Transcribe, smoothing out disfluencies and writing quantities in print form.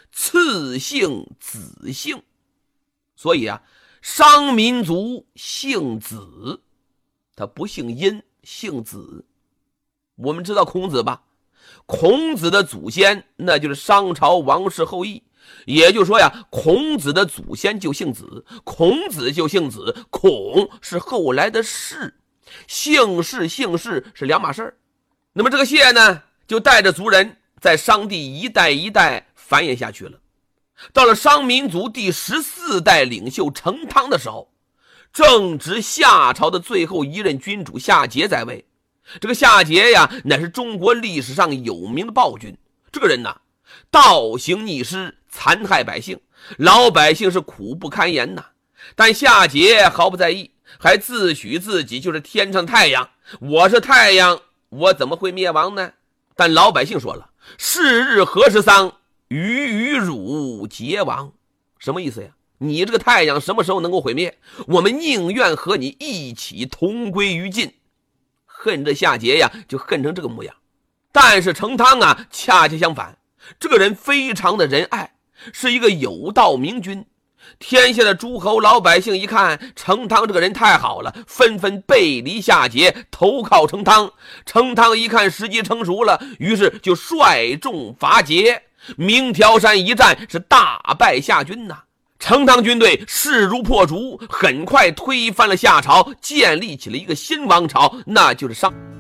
次姓子姓，所以啊，商民族姓子，他不姓殷，姓子。我们知道孔子吧？孔子的祖先那就是商朝王室后裔，也就是说呀，孔子的祖先就姓子，孔子就姓子，孔是后来的氏，姓氏姓氏是两码事。那么这个谢呢，就带着族人在商地一代一代繁衍下去了。到了商民族第14代领袖成汤的时候，正值夏朝的最后一任君主夏桀在位。这个夏桀呀，乃是中国历史上有名的暴君。这个人呐，倒行逆施，残害百姓，老百姓是苦不堪言呐。但夏桀毫不在意，还自诩自己就是天上的太阳，我是太阳，我怎么会灭亡呢？但老百姓说了，是日何时丧，与汝桀亡。什么意思呀？你这个太阳什么时候能够毁灭？我们宁愿和你一起同归于尽。恨这夏桀呀，就恨成这个模样。但是成汤啊，恰恰相反，这个人非常的仁爱，是一个有道明君。天下的诸侯老百姓一看成汤这个人太好了，纷纷背离夏桀，投靠成汤。成汤一看时机成熟了，于是就率众伐桀，明条山一战是大败夏军呐。成汤军队势如破竹，很快推翻了夏朝，建立起了一个新王朝，那就是商。